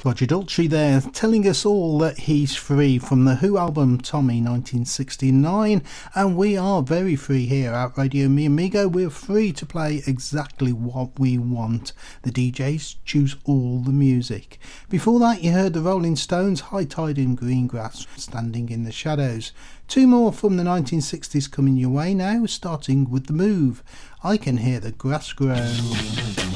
Roger Daltrey there, telling us all that he's free from the Who album Tommy 1969, and we are very free here at Radio Mi Amigo. We're free to play exactly what we want. The DJs choose all the music. Before that you heard the Rolling Stones, High Tide in Greengrass, Standing in the Shadows. Two more from the 1960s coming your way now, starting with The Move, I Can Hear the Grass Grow.